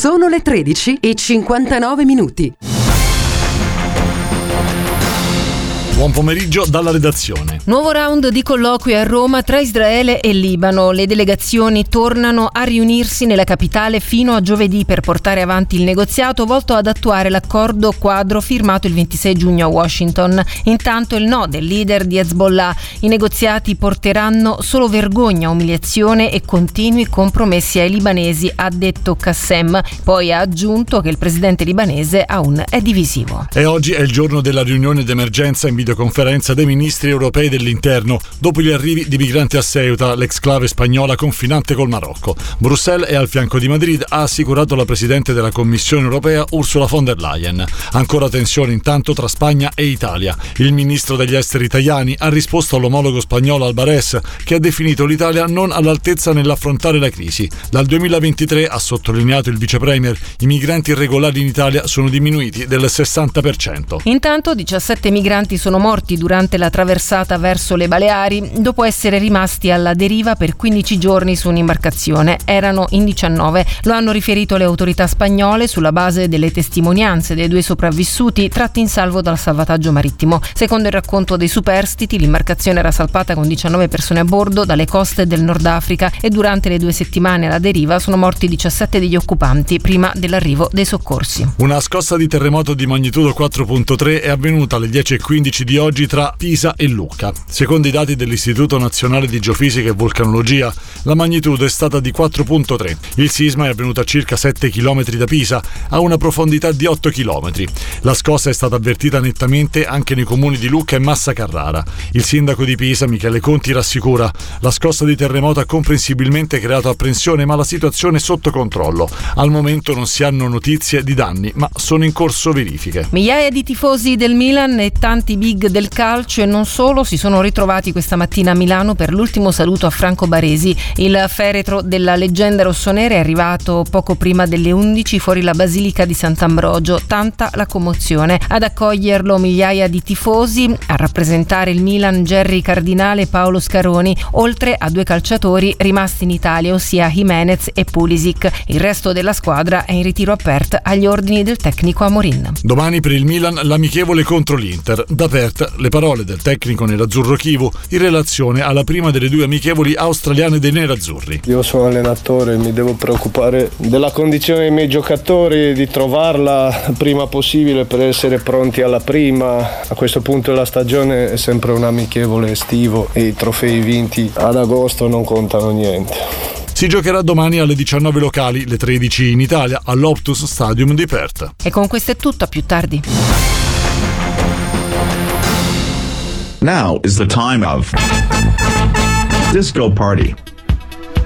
Sono le 13:59. Buon pomeriggio dalla redazione. Nuovo round di colloqui a Roma tra Israele e Libano. Le delegazioni tornano a riunirsi nella capitale fino a giovedì per portare avanti il negoziato volto ad attuare l'accordo quadro firmato il 26 giugno a Washington. Intanto il no del leader di Hezbollah. I negoziati porteranno solo vergogna, umiliazione e continui compromessi ai libanesi, ha detto Qassem. Poi ha aggiunto che il presidente libanese aún è divisivo. E oggi è il giorno della riunione d'emergenza in videoconferenza dei ministri europei dell'interno dopo gli arrivi di migranti a Ceuta, l'exclave spagnola confinante col Marocco. Bruxelles è al fianco di Madrid, ha assicurato la presidente della Commissione europea Ursula von der Leyen. Ancora tensione intanto tra Spagna e Italia. Il ministro degli esteri italiani ha risposto all'omologo spagnolo Albares, che ha definito l'Italia non all'altezza nell'affrontare la crisi. Dal 2023, ha sottolineato il vicepremier, i migranti irregolari in Italia sono diminuiti del 60%. Intanto 17 migranti sono morti durante la traversata verso le Baleari dopo essere rimasti alla deriva per 15 giorni su un'imbarcazione. Erano in 19. Lo hanno riferito le autorità spagnole sulla base delle testimonianze dei 2 sopravvissuti tratti in salvo dal salvataggio marittimo. Secondo il racconto dei superstiti, l'imbarcazione era salpata con 19 persone a bordo dalle coste del Nord Africa e durante le 2 settimane alla deriva sono morti 17 degli occupanti prima dell'arrivo dei soccorsi. Una scossa di terremoto di magnitudo 4.3 è avvenuta alle 10:15 di oggi tra Pisa e Lucca. Secondo i dati dell'Istituto Nazionale di Geofisica e Vulcanologia, la magnitudo è stata di 4.3. Il sisma è avvenuto a circa 7 km da Pisa, a una profondità di 8 km. La scossa è stata avvertita nettamente anche nei comuni di Lucca e Massa Carrara. Il sindaco di Pisa, Michele Conti, rassicura: la scossa di terremoto ha comprensibilmente creato apprensione, ma la situazione è sotto controllo. Al momento non si hanno notizie di danni, ma sono in corso verifiche. Migliaia di tifosi del Milan e tanti big del calcio e non solo si sono ritrovati questa mattina a Milano per l'ultimo saluto a Franco Baresi. Il feretro della leggenda rossonera è arrivato poco prima delle 11 fuori la Basilica di Sant'Ambrogio. Tanta la commozione. Ad accoglierlo migliaia di tifosi, a rappresentare il Milan Gerry Cardinale e Paolo Scaroni, oltre a 2 calciatori rimasti in Italia, ossia Jimenez e Pulisic. Il resto della squadra è in ritiro a Perth agli ordini del tecnico Amorin. Domani per il Milan l'amichevole contro l'Inter. Da Perth le parole del tecnico nerazzurro Chivu in relazione alla prima delle 2 amichevoli australiane dei nerazzurri. Io sono allenatore, mi devo preoccupare della condizione dei miei giocatori, di trovarla prima possibile per essere pronti alla prima. A questo punto della stagione è sempre un amichevole estivo e i trofei vinti ad agosto non contano niente. Si giocherà domani alle 19 locali, le 13 in Italia, all'Optus Stadium di Perth. E con questo è tutto, a più tardi. Now is the time of Disco Party.